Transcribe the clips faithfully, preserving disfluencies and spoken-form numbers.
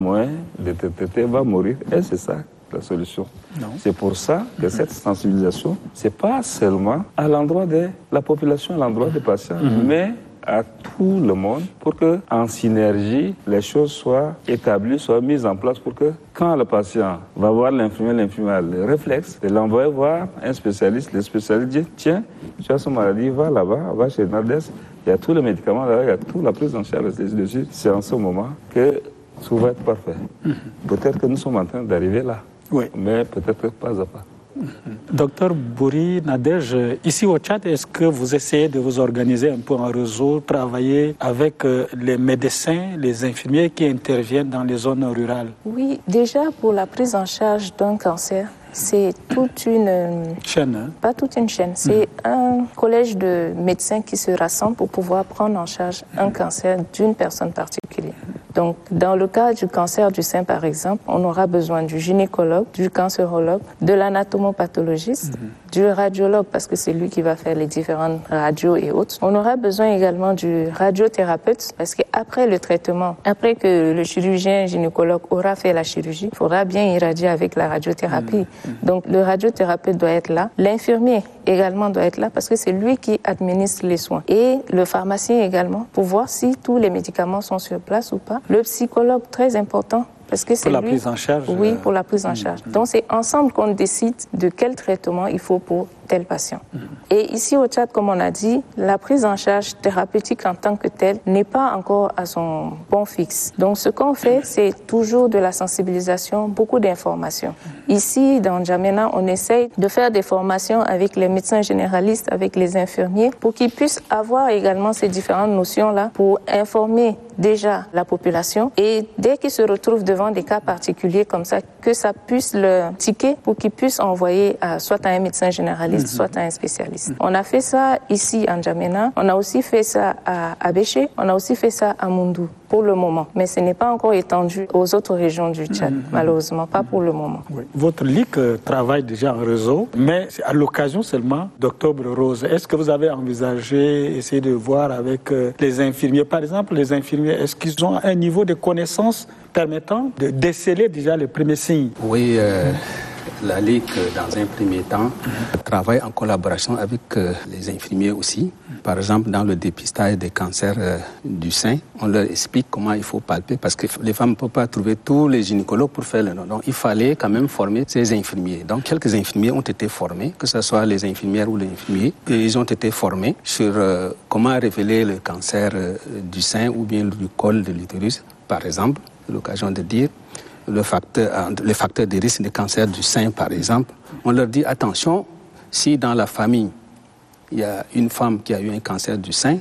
moins de T T T va mourir. Et c'est ça la solution. Non. C'est pour ça que cette sensibilisation, c'est pas seulement à l'endroit de la population, à l'endroit des patients, mm-hmm. mais à tout le monde pour que, en synergie, les choses soient établies, soient mises en place pour que, quand le patient va voir l'infirmier, l'infirmier a le réflexe de l'envoyer voir un spécialiste. Le spécialiste dit, tiens, tu as cette maladie, va là-bas, va chez Nardes, il y a tous les médicaments là, il y a toute la prise en charge dessus. C'est en ce moment que tout va être parfait. Mm-hmm. Peut-être que nous sommes en train d'arriver là, oui. mais peut-être pas à pas. Docteur Bouri Nadej, ici au Tchad, est-ce que vous essayez de vous organiser un peu en réseau, travailler avec les médecins, les infirmiers qui interviennent dans les zones rurales? Oui, déjà pour la prise en charge d'un cancer, c'est toute une chaîne. Hein? Pas toute une chaîne, c'est mmh. un collège de médecins qui se rassemblent pour pouvoir prendre en charge un cancer d'une personne particulière. Donc, dans le cas du cancer du sein, par exemple, on aura besoin du gynécologue, du cancérologue, de l'anatomopathologiste, mmh. du radiologue, parce que c'est lui qui va faire les différentes radios et autres. On aura besoin également du radiothérapeute, parce qu'après le traitement, après que le chirurgien gynécologue aura fait la chirurgie, il faudra bien irradier avec la radiothérapie. Mmh. Donc, le radiothérapeute doit être là. L'infirmier également doit être là, parce que c'est lui qui administre les soins. Et le pharmacien également, pour voir si tous les médicaments sont sur place ou pas. Le psychologue, très important, parce que c'est pour la lui, prise en charge. Oui, pour la prise en charge. Mmh. Donc c'est ensemble qu'on décide de quel traitement il faut pour tel patient. Mmh. Et ici au Tchad, comme on a dit, la prise en charge thérapeutique en tant que telle n'est pas encore à son bon fixe. Donc ce qu'on fait, c'est toujours de la sensibilisation, beaucoup d'informations. Ici, dans N'Djamena, on essaye de faire des formations avec les médecins généralistes, avec les infirmiers, pour qu'ils puissent avoir également ces différentes notions-là pour informer déjà la population. Et dès qu'ils se retrouvent devant des cas particuliers comme ça, que ça puisse le tiquer pour qu'ils puissent envoyer à, soit à un médecin généraliste, mmh. soit à un spécialiste. Mmh. On a fait ça ici en N'Djamena, on a aussi fait ça à Abéché, on a aussi fait ça à Moundou pour le moment. Mais ce n'est pas encore étendu aux autres régions du Tchad, mmh. malheureusement, pas pour le moment. Oui. Votre L I C travaille déjà en réseau, mais c'est à l'occasion seulement d'Octobre Rose. Est-ce que vous avez envisagé, essayer de voir avec les infirmiers, par exemple, les infirmiers, est-ce qu'ils ont un niveau de connaissance permettant de déceler déjà les premiers signes? Oui, euh, la Ligue, dans un premier temps, mm-hmm. travaille en collaboration avec euh, les infirmiers aussi. Mm-hmm. Par exemple, dans le dépistage des cancers euh, du sein, on leur explique comment il faut palper, parce que les femmes ne peuvent pas trouver tous les gynécologues pour faire le nom. Donc, il fallait quand même former ces infirmiers. Donc, quelques infirmiers ont été formés, que ce soit les infirmières ou les infirmiers, et ils ont été formés sur euh, comment révéler le cancer euh, du sein ou bien du col de l'utérus, par exemple. L'occasion de dire le facteur, les facteurs de risque de cancer du sein, par exemple. On leur dit attention, si dans la famille il y a une femme qui a eu un cancer du sein,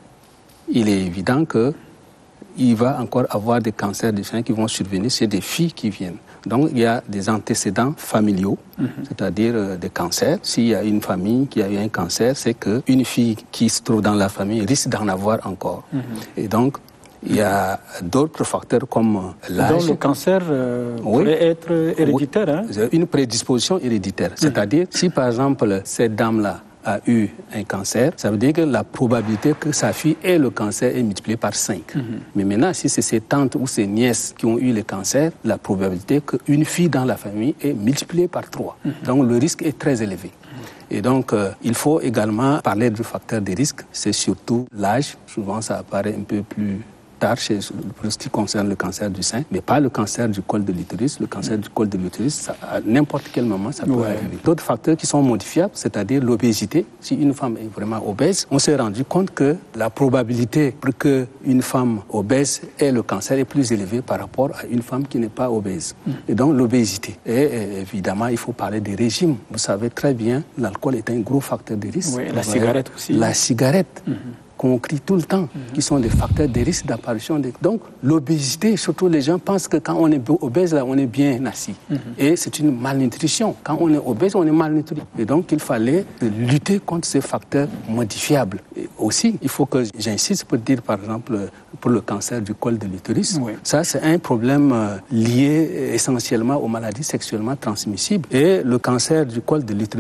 il est évident qu'il va encore avoir des cancers du sein qui vont survenir. C'est des filles qui viennent. Donc il y a des antécédents familiaux, mm-hmm. c'est-à-dire euh, des cancers. S'il y a une famille qui a eu un cancer, c'est qu'une fille qui se trouve dans la famille risque d'en avoir encore. Mm-hmm. Et donc il y a d'autres facteurs comme l'âge. Donc le cancer euh, oui. pourrait être héréditaire. Oui. Hein? Une prédisposition héréditaire. C'est-à-dire, mmh. si par exemple cette dame-là a eu un cancer, ça veut dire que la probabilité que sa fille ait le cancer est multipliée par cinq. Mmh. Mais maintenant, si c'est ses tantes ou ses nièces qui ont eu le cancer, la probabilité qu'une fille dans la famille est multipliée par trois. Mmh. Donc le risque est très élevé. Et donc, euh, il faut également parler du facteur de risque. C'est surtout l'âge. Souvent, ça apparaît un peu plus tard chez, pour ce qui concerne le cancer du sein, mais pas le cancer du col de l'utérus. Le cancer du col de l'utérus, ça, à n'importe quel moment, ça peut ouais. arriver. D'autres facteurs qui sont modifiables, c'est-à-dire l'obésité. Si une femme est vraiment obèse, on s'est rendu compte que la probabilité pour qu'une femme obèse ait le cancer est plus élevée par rapport à une femme qui n'est pas obèse. Mm. Et donc l'obésité. Et, et évidemment, il faut parler des régimes. Vous savez très bien, l'alcool est un gros facteur de risque. Oui, la cigarette aussi. La cigarette. Mm-hmm. qu'on crie tout le temps, mmh. qui sont des facteurs de risque d'apparition. De... Donc, l'obésité, surtout les gens pensent que quand on est obèse, là, on est bien assis. Mmh. Et c'est une malnutrition. Quand on est obèse, on est malnutri. Et donc, il fallait lutter contre ces facteurs modifiables. Et aussi, il faut que j'insiste pour dire, par exemple, pour le cancer du col de l'utérus, oui. ça, c'est un problème lié essentiellement aux maladies sexuellement transmissibles. Et le cancer du col de l'utérus,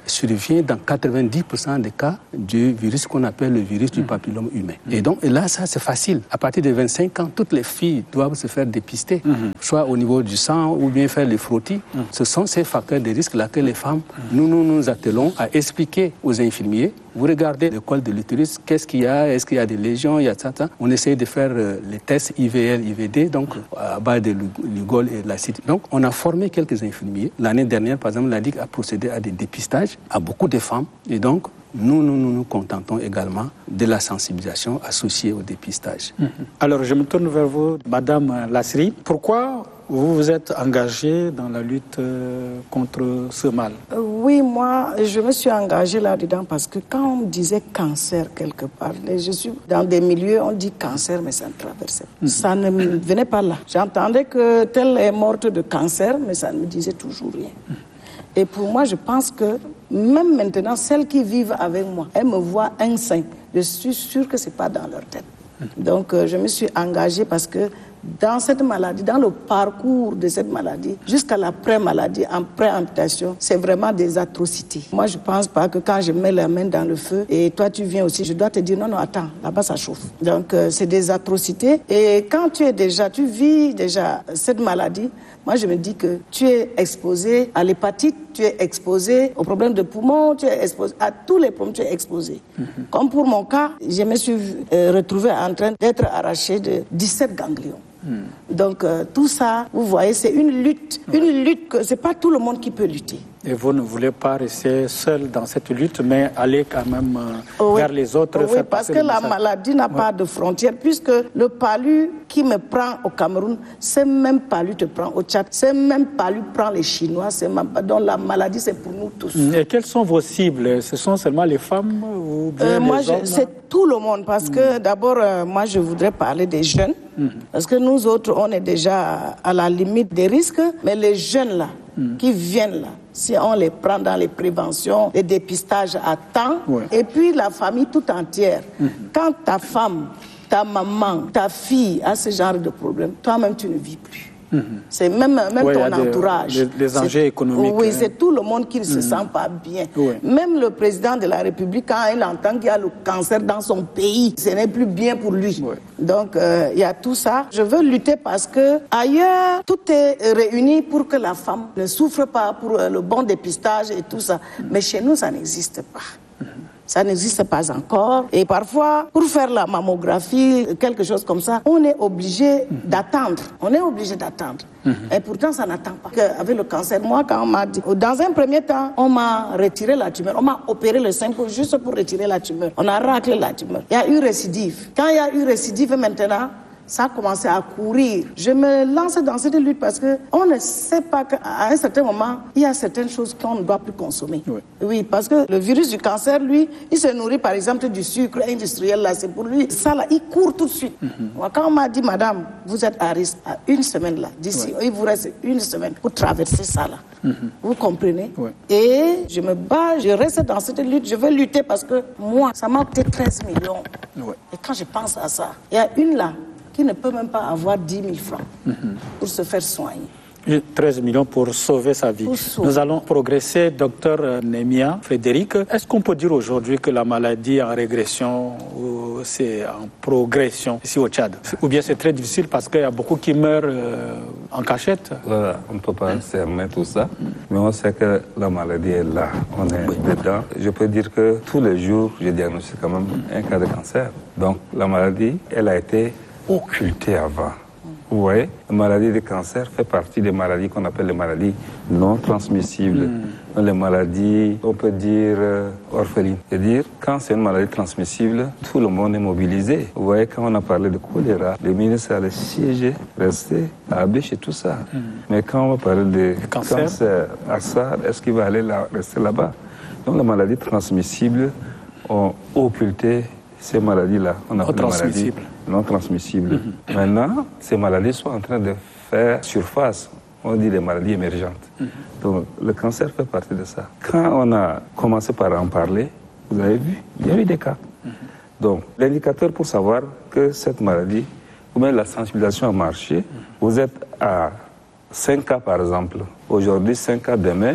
survient dans quatre-vingt-dix pour cent des cas du virus qu'on appelle le virus du papillome humain. Et donc et là, ça c'est facile. À partir de vingt-cinq ans, toutes les filles doivent se faire dépister, mm-hmm. soit au niveau du sang ou bien faire les frottis. Mm-hmm. Ce sont ces facteurs de risque là que les femmes, mm-hmm. nous, nous nous attelons à expliquer aux infirmiers. Vous regardez le col de l'utérus, qu'est-ce qu'il y a, est-ce qu'il y a des lésions, il y a ça, ça. On essaie de faire euh, les tests I V L, I V D, donc à base de l'ugol et de l'acide. Donc on a formé quelques infirmiers. L'année dernière, par exemple, la Ligue a procédé à des dépistages à beaucoup de femmes. Et donc, nous, nous, nous nous contentons également de la sensibilisation associée au dépistage. Mmh. Alors, je me tourne vers vous, Madame Lassri. Pourquoi vous vous êtes engagée dans la lutte euh, contre ce mal? euh, Oui, moi, je me suis engagée là-dedans parce que quand on me disait cancer quelque part, je suis dans des milieux, on dit cancer, mais ça ne traversait pas. Mmh. Ça ne me venait pas là. J'entendais que telle est morte de cancer, mais ça ne me disait toujours rien. Mmh. Et pour moi, je pense que même maintenant, celles qui vivent avec moi, elles me voient un sein. Je suis sûre que ce n'est pas dans leur tête. Donc, euh, je me suis engagée parce que dans cette maladie, dans le parcours de cette maladie, jusqu'à l'après-maladie, en pré-amputation, c'est vraiment des atrocités. Moi, je ne pense pas que quand je mets la main dans le feu et toi, tu viens aussi, je dois te dire non, non, attends, là-bas, ça chauffe. Donc, euh, c'est des atrocités. Et quand tu es déjà, tu vis déjà cette maladie, moi, je me dis que tu es exposé à l'hépatite, tu es exposé aux problèmes de poumons, tu es exposé à tous les problèmes, tu es exposé. Mm-hmm. Comme pour mon cas, je me suis euh, retrouvée en train d'être arrachée de dix-sept ganglions. Mm. Donc, euh, tout ça, vous voyez, c'est une lutte. Ouais. Une lutte que c'est pas tout le monde qui peut lutter. Et vous ne voulez pas rester seul dans cette lutte, mais aller quand même euh, oui. vers les autres. Oui, parce que la maladie n'a ouais. pas de frontières, puisque le palu qui me prend au Cameroun, ce même palu te prend au Tchad, ce même palu prend les Chinois, c'est même... donc la maladie, c'est pour nous tous. Et quelles sont vos cibles? Ce sont seulement les femmes ou bien euh, moi, les hommes? C'est tout le monde, parce que mmh. d'abord, euh, moi, je voudrais parler des jeunes, mmh. parce que nous autres, on est déjà à la limite des risques, mais les jeunes là, mmh. qui viennent là, si on les prend dans les préventions, les dépistages à temps, ouais. et puis la famille tout entière. Mmh. Quand ta femme, ta maman, ta fille a ce genre de problème, toi-même tu ne vis plus. Mmh. C'est même, même ouais, ton entourage. Des, les, les enjeux économiques. Oui, hein. c'est tout le monde qui ne se mmh. sent pas bien. Ouais. Même le président de la République, quand il entend qu'il y a le cancer dans son pays, ce n'est plus bien pour lui. Ouais. Donc, euh, il y a tout ça. Je veux lutter parce que ailleurs, tout est réuni pour que la femme ne souffre pas, pour euh, le bon dépistage et tout ça. Mmh. Mais chez nous, ça n'existe pas. Mmh. Ça n'existe pas encore. Et parfois, pour faire la mammographie, quelque chose comme ça, on est obligé mmh. d'attendre. On est obligé d'attendre. Mmh. Et pourtant, ça n'attend pas. Avec le cancer, moi, quand on m'a dit... Dans un premier temps, on m'a retiré la tumeur. On m'a opéré le sein juste pour retirer la tumeur. On a raclé la tumeur. Il y a eu récidive. Quand il y a eu récidive, maintenant... ça a commencé à courir. Je me lance dans cette lutte parce qu'on ne sait pas qu'à un certain moment, il y a certaines choses qu'on ne doit plus consommer. Oui. oui, parce que le virus du cancer, lui, il se nourrit par exemple du sucre industriel, là, c'est pour lui. Ça, là, il court tout de suite. Mm-hmm. Moi, quand on m'a dit, madame, vous êtes à risque, à une semaine, là, d'ici, oui. il vous reste une semaine pour traverser ça, là. Mm-hmm. Vous comprenez? Oui. Et je me bats, je reste dans cette lutte, je veux lutter parce que moi, ça m'a coûté treize millions. Oui. Et quand je pense à ça, il y a une là, qui ne peut même pas avoir dix mille francs mm-hmm. pour se faire soigner. treize millions pour sauver sa vie. Sauver. Nous allons progresser, docteur Némia Frédéric. Est-ce qu'on peut dire aujourd'hui que la maladie est en régression ou c'est en progression ici au Tchad? Ou bien c'est très difficile parce qu'il y a beaucoup qui meurent euh, en cachette? Voilà, on ne peut pas cerner tout ça, mais on sait que la maladie est là, on est oui. dedans. Je peux dire que tous les jours, je diagnostique quand même un cas de cancer. Donc la maladie, elle a été occultée avant. Vous voyez, la maladie de cancer fait partie des maladies qu'on appelle les maladies non transmissibles. Mm. Les maladies, on peut dire, euh, orphelines. C'est-à-dire, quand c'est une maladie transmissible, tout le monde est mobilisé. Vous voyez, quand on a parlé de choléra, les ministres allaient siéger, rester à Abéche et tout ça. Mm. Mais quand on va parler de cancer, cancer à ça, est-ce qu'il va aller là, rester là-bas? Donc, les maladies transmissibles ont occulté ces maladies-là. On appelle les maladies non transmissibles. Mm-hmm. Maintenant, ces maladies sont en train de faire surface. On dit des maladies émergentes. Mm-hmm. Donc, le cancer fait partie de ça. Quand on a commencé par en parler, vous avez vu, il y a eu des cas. Mm-hmm. Donc, l'indicateur pour savoir que cette maladie, ou même la sensibilisation a marché, mm-hmm. vous êtes à cinq cas par exemple. Aujourd'hui, cinq cas demain.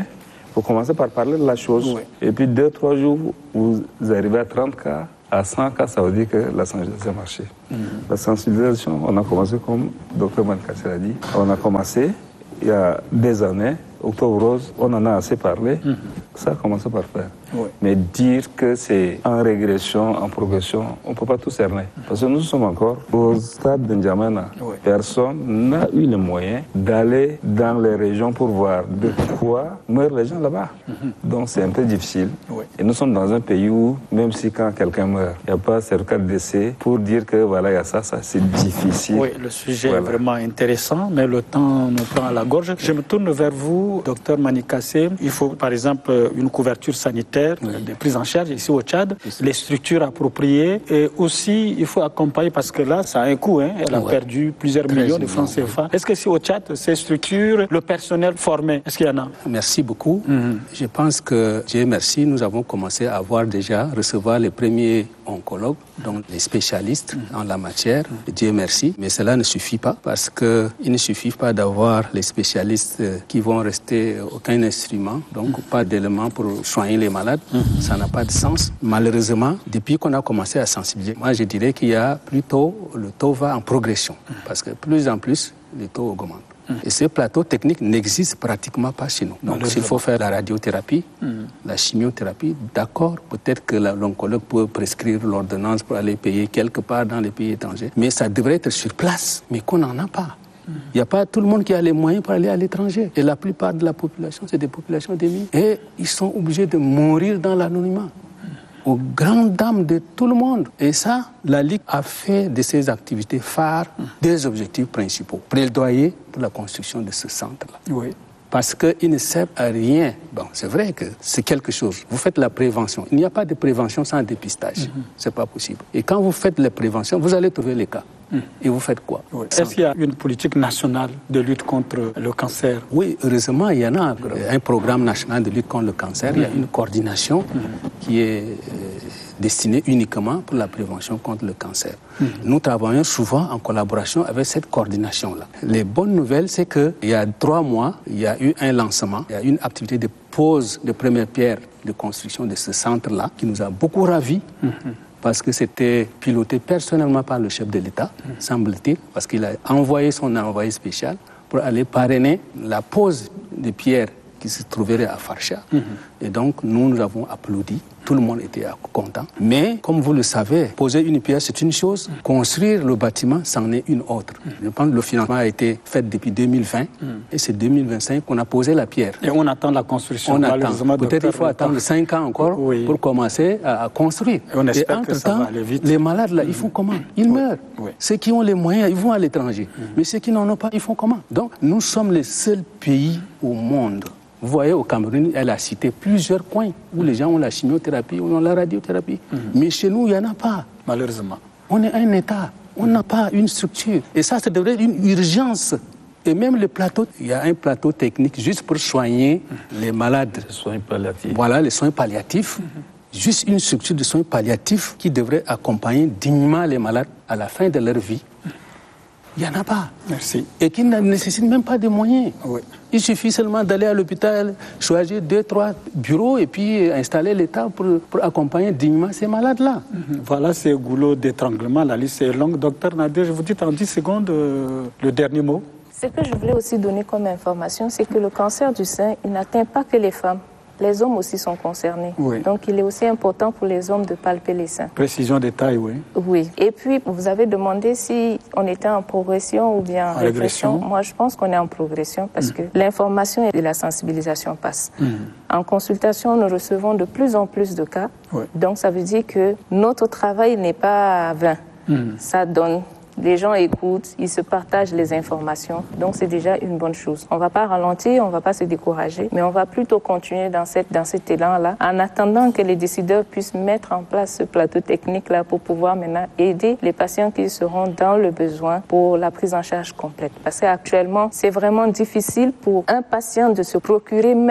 faut commencer par parler de la chose. Oui. Et puis deux, trois jours, vous arrivez à trente cas, à cent cas, ça veut dire que la sensibilisation a marché. Mm-hmm. La sensibilisation, on a commencé, comme le docteur Manikasser l'a dit, on a commencé il y a des années. Octobre Rose, on en a assez parlé, mm-hmm. ça a commencé par faire. Oui. Mais dire que c'est en régression, en progression, on ne peut pas tout cerner. Parce que nous sommes encore au stade de N'Djamena. Oui. Personne n'a eu les moyens d'aller dans les régions pour voir de quoi meurent les gens là-bas. Mm-hmm. Donc c'est un peu difficile. Oui. Et nous sommes dans un pays où, même si quand quelqu'un meurt, il n'y a pas certificat de décès pour dire que voilà, il y a ça, ça c'est difficile. Oui, le sujet voilà. est vraiment intéressant, mais le temps nous prend à la gorge. Je me tourne vers vous. Docteur Manikasser, il faut par exemple une couverture sanitaire, oui. des prises en charge ici au Tchad, oui. les structures appropriées et aussi il faut accompagner parce que là ça a un coût, hein, elle a ouais. perdu plusieurs Très millions de francs C F A. Est-ce que ici au Tchad, ces structures, le personnel formé, est-ce qu'il y en a? Merci beaucoup. Mm-hmm. Je pense que, Dieu merci, nous avons commencé à avoir déjà, recevoir les premiers oncologues, donc les spécialistes mm-hmm. en la matière, mm-hmm. Dieu merci, mais cela ne suffit pas parce qu'il ne suffit pas d'avoir les spécialistes qui vont rester aucun instrument, donc mmh. pas d'éléments pour soigner les malades. Mmh. Ça n'a pas de sens. Malheureusement, depuis qu'on a commencé à sensibiliser, moi je dirais qu'il y a plutôt, le taux va en progression, mmh. parce que plus en plus, le taux augmente. Mmh. Et ce plateau technique n'existe pratiquement pas chez nous. Donc s'il faut faire la radiothérapie, mmh. la chimiothérapie, d'accord, peut-être que l'oncologue peut prescrire l'ordonnance pour aller payer quelque part dans les pays étrangers, mais ça devrait être sur place, mais qu'on n'en a pas. Il n'y a pas tout le monde qui a les moyens pour aller à l'étranger. Et la plupart de la population, c'est des populations démunies. Et ils sont obligés de mourir dans l'anonymat. Aux grandes dames de tout le monde. Et ça, la Ligue a fait de ses activités phares des objectifs principaux. Plaidoyer pour la construction de ce centre-là. Oui. Parce qu'il ne sert à rien. Bon, c'est vrai que c'est quelque chose. Vous faites la prévention. Il n'y a pas de prévention sans dépistage. Mm-hmm. C'est pas possible. Et quand vous faites la prévention, vous allez trouver les cas. Mm. Et vous faites quoi? Oui. Est-ce qu'il y a une politique nationale de lutte contre le cancer? Oui, heureusement, il y en a un programme national de lutte contre le cancer. Mm. Il y a une coordination mm. qui est euh, destinée uniquement pour la prévention contre le cancer. Mm. Nous travaillons souvent en collaboration avec cette coordination-là. Les bonnes nouvelles, c'est qu'il y a trois mois, il y a eu un lancement, il y a eu une activité de pose de première pierre de construction de ce centre-là qui nous a beaucoup ravis. Mm-hmm. Parce que c'était piloté personnellement par le chef de l'État, mmh. semble-t-il, parce qu'il a envoyé son envoyé spécial pour aller parrainer la pose de pierres qui se trouverait à Farsha. Mmh. Et donc, nous, nous avons applaudi. Tout le monde était content. Mais, comme vous le savez, poser une pierre, c'est une chose. Mmh. Construire le bâtiment, c'en est une autre. Mmh. Je pense que le financement a été fait depuis deux mille vingt. Mmh. Et c'est deux mille vingt-cinq qu'on a posé la pierre. Et on attend la construction. On attend. Peut-être il faut attendre cinq ans encore oui. pour commencer à, à construire. Et on espère et que ça va aller vite. Les malades, là, mmh. ils font comment? Ils oui. meurent. Oui. Ceux qui ont les moyens, ils vont à l'étranger. Mmh. Mais ceux qui n'en ont pas, ils font comment? Donc, nous sommes les seuls pays au monde. Vous voyez, au Cameroun, elle a cité plusieurs coins où les gens ont la chimiothérapie, où ont la radiothérapie. Mm-hmm. Mais chez nous, il n'y en a pas. Malheureusement. On est un État. On n'a pas une structure. Et ça, ça devrait être une urgence. Et même le plateau, il y a un plateau technique juste pour soigner mm-hmm. les malades. Les soins palliatifs. Voilà, les soins palliatifs. Mm-hmm. Juste une structure de soins palliatifs qui devrait accompagner dignement les malades à la fin de leur vie. Il n'y en a pas. Merci. Et qui ne nécessite même pas de moyens. Oui. Il suffit seulement d'aller à l'hôpital, choisir deux, trois bureaux et puis installer l'État pour, pour accompagner dignement ces malades-là. Mm-hmm. Voilà ces goulots d'étranglement. La liste est longue. Docteur Nader, je vous dis en dix secondes euh, le dernier mot. Ce que je voulais aussi donner comme information, c'est que le cancer du sein, il n'atteint pas que les femmes. Les hommes aussi sont concernés. Oui. Donc, il est aussi important pour les hommes de palper les seins. Précision détail, oui. Oui. Et puis, vous avez demandé si on était en progression ou bien en, en régression. régression. Moi, je pense qu'on est en progression parce mmh. que l'information et la sensibilisation passent. Mmh. En consultation, nous recevons de plus en plus de cas. Oui. Donc, ça veut dire que notre travail n'est pas vain. Mmh. Ça donne... Les gens écoutent, ils se partagent les informations. Donc, c'est déjà une bonne chose. On ne va pas ralentir, on ne va pas se décourager, mais on va plutôt continuer dans, cette, dans cet élan-là, en attendant que les décideurs puissent mettre en place ce plateau technique-là pour pouvoir maintenant aider les patients qui seront dans le besoin pour la prise en charge complète. Parce qu'actuellement, c'est vraiment difficile pour un patient de se procurer même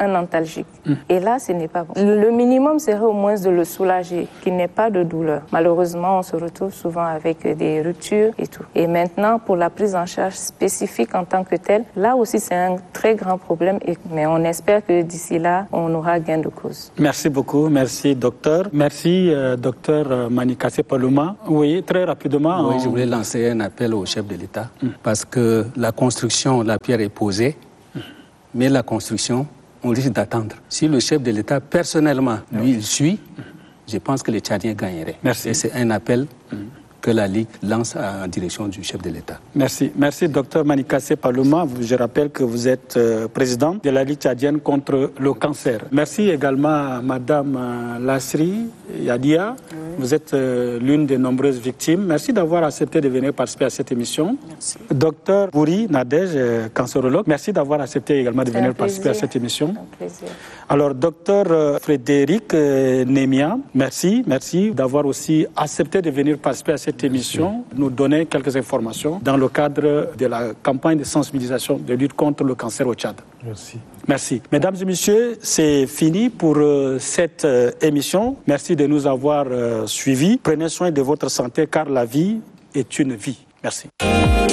un antalgique. Mmh. Et là, ce n'est pas bon. Le minimum serait au moins de le soulager, qu'il n'ait pas de douleur. Malheureusement, on se retrouve souvent avec des ruptures et tout. Et maintenant, pour la prise en charge spécifique en tant que telle, là aussi, c'est un très grand problème. Et, mais on espère que d'ici là, on aura gain de cause. Merci beaucoup. Merci, docteur. Merci, euh, docteur Manikase Palouma. Oui, très rapidement. Oui, on... je voulais lancer un appel au chef de l'État mmh. parce que la construction, la pierre est posée, mmh. mais la construction, on risque d'attendre. Si le chef de l'État, personnellement, lui, il suit, mmh. je pense que les Tchadiens gagneraient. Merci. Et c'est un appel mmh. que la Ligue lance en direction du chef de l'État. Merci. Merci, docteur Manikase Palouma. Je rappelle que vous êtes euh, président de la Ligue tchadienne contre le cancer. Merci également à madame euh, Lassri Yadia. Oui. Vous êtes euh, l'une des nombreuses victimes. Merci d'avoir accepté de venir participer à cette émission. Merci. Docteur Bouri Nadej, euh, cancérologue, merci d'avoir accepté également de venir plaisir. participer à cette émission. Un plaisir. Alors, docteur euh, Frédéric euh, Nemia, merci. Merci d'avoir aussi accepté de venir participer à cette émission, nous donner quelques informations dans le cadre de la campagne de sensibilisation de lutte contre le cancer au Tchad. Merci. Merci. Mesdames et messieurs, c'est fini pour euh, cette euh, émission. Merci de nous avoir euh, suivis. Prenez soin de votre santé car la vie est une vie. Merci.